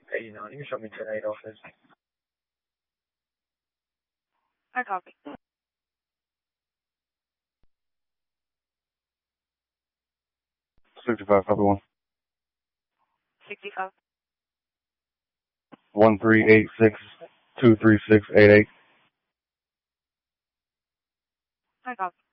89. You can show me 10-8 office. I copy. 65, copy 1. 65. 1386-23688. I copy.